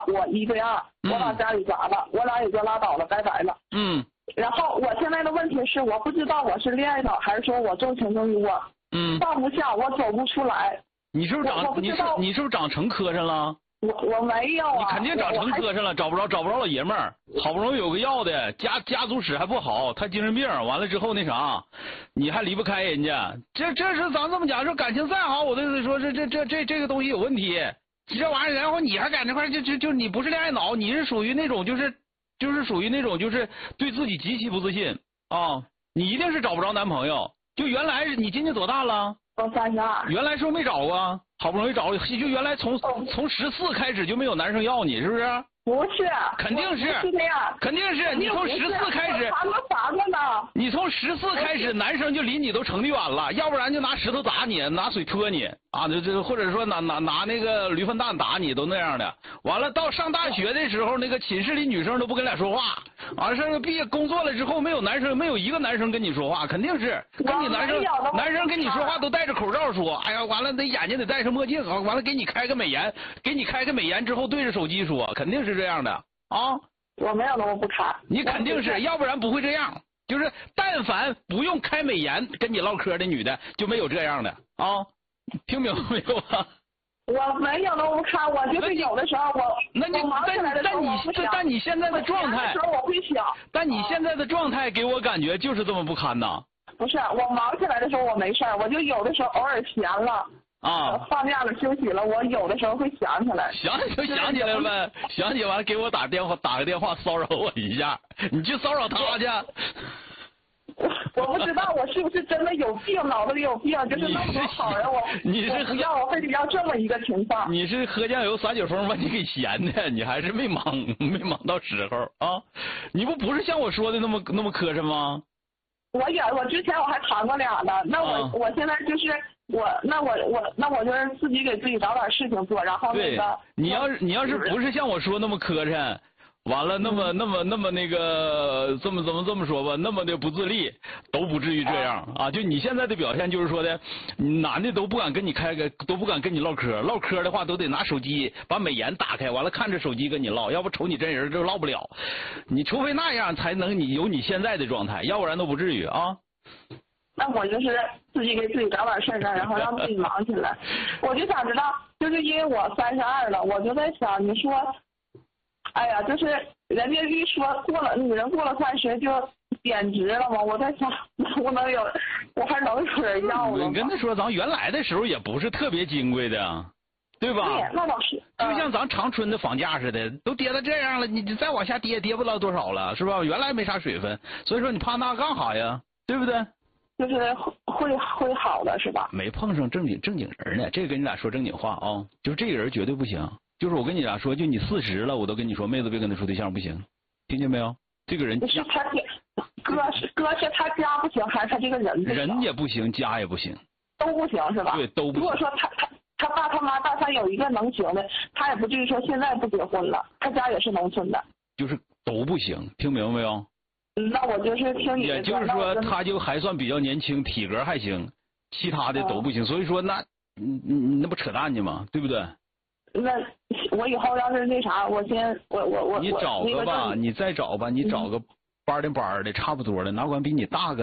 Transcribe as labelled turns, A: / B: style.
A: 我1对2，我把家里砸了，我俩也就拉倒了，拜拜了。然后我现在的问题是，我不知道我是恋爱脑还是说我重情重义，我放不下，我走不出来。
B: 你是不是长成磕碜了？
A: 我没有啊。
B: 你肯定长成磕碜了，找不着老爷们儿，好不容易有个要的，家族史还不好，他精神病，完了之后那啥，你还离不开人家。这是咱这么讲，说感情再好，我都得说这个东西有问题。这玩意儿，然后你还在那块就你不是恋爱脑，你是属于那种就是属于那种就是对自己极其不自信啊！你一定是找不着男朋友。就原来你今年多大了？
A: 我32。
B: 原来是不是没找过？好不容易找，就原来从14开始就没有男生要你，是不是？
A: 不是，
B: 肯定是，
A: 是这样，
B: 肯定是你从14开始，
A: 谈个啥呢？
B: 你从14开始，男生就离你都成的远了，要不然就拿石头砸你，拿水泼你啊，或者说拿那个驴粪蛋打你，都那样的。完了到上大学的时候，那个寝室里女生都不跟俩说话，完了毕业工作了之后，没有一个男生跟你说话，肯定是跟你男生跟你说话都戴着口罩说，哎呀，完了那眼睛得戴上墨镜，完了给你开个美颜之后对着手机说，肯定是这样的啊。
A: 我没有那么不看，
B: 你肯定是，要不然不会这样。就是但凡不用开美颜跟你唠嗑的女的，就没有这样的啊。听明白没有啊？
A: 我没有那么不看，我就是有的时候
B: 但你现在的状态，
A: 我会想，
B: 但你现在的状态给我感觉就是这么不堪呐。
A: 不是，我忙起来的时候我没事儿，我就有的时候偶尔闲了。放假了休息了，我有的时候会想起来。
B: 想起来了呗，想起完了给我打个电话骚扰我一下，你去骚扰他去。
A: 我不知道我是不是真的有病，脑子里有病，就是那么多好人，我非得要这么一个情况。
B: 你是喝酱油撒酒疯把你给闲的，你还是没忙到时候啊？你不是像我说的那么磕碜吗？
A: 我之前我还谈过俩呢，那我现在就是我就是自己给自己找点事情做，然后那个
B: 你要是不是像我说那么磕碜，完了那么那个这么说吧，那么的不自立，都不至于这样啊。就你现在的表现就是说的，男的都不敢跟你都不敢跟你唠嗑的话都得拿手机把美颜打开，完了看着手机跟你唠，要不瞅你真人就唠不了。你除非那样才能有你现在的状态，要不然都不至于啊。
A: 那我就是自己给自己找点事儿干，然后让自己忙起来。我就想知道，就是因为我32了，我就在想，你说，哎呀，就是人家一说女人过了30就贬值了吗？我在想，我还能有人要吗？
B: 你跟他说，咱原来的时候也不是特别金贵的，对吧？
A: 对，那倒是。
B: 就像咱长春的房价似的，都跌到这样了，你再往下跌不了多少了，是吧？原来没啥水分，所以说你怕那干啥呀？对不对？
A: 就是会好的是吧？
B: 没碰上正经人呢，这个跟你俩说正经话啊，就是这个人绝对不行。就是我跟你俩说，就你40了，我都跟你说，妹子别跟他处对象不行，听见没有？这个人
A: 不是他哥是他家不行，还是他这个人不行？
B: 人也不行，家也不行，
A: 都不行是吧？
B: 对，都不行。
A: 如果说他爸他妈但凡有一个能行的，他也不至于说现在不结婚了，他家也是农村的。就是
B: 都不行，听明白没有？
A: 那我就是听你的。
B: 也就是说，他就还算比较年轻，体格还行，其他的都不行。所以说，那那不扯淡呢吗？对不对？
A: 那我以后要是那啥，我
B: 你找个吧，你再找吧，你找个班的差不多的，哪管比你大个